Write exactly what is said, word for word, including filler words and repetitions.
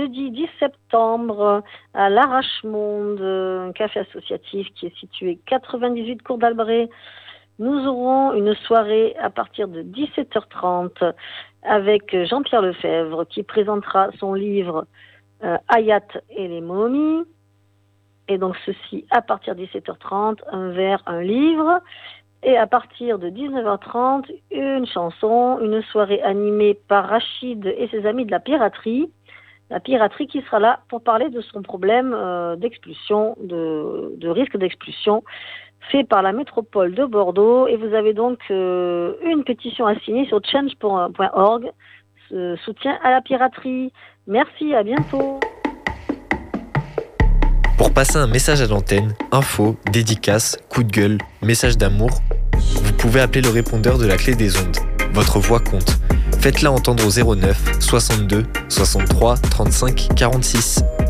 jeudi dix septembre à l'Arrache-Monde, un café associatif qui est situé quatre-vingt-dix-huit Cours d'Albret. Nous aurons une soirée à partir de dix-sept heures trente avec Jean-Pierre Lefebvre qui présentera son livre euh, Hayat et les momies. Et donc ceci à partir de dix-sept heures trente, un verre, un livre. Et à partir de dix-neuf heures trente, une chanson, une soirée animée par Rachid et ses amis de la piraterie. La piraterie qui sera là pour parler de son problème euh, d'expulsion, de, de risque d'expulsion fait par la métropole de Bordeaux. Et vous avez donc euh, une pétition à signer sur change point org, ce soutien à la piraterie. Merci, à bientôt. Pour passer un message à l'antenne, info, dédicace, coup de gueule, message d'amour, vous pouvez appeler le répondeur de la clé des ondes. Votre voix compte. Faites-la entendre au zéro neuf soixante-deux soixante-trois trente-cinq quarante-six.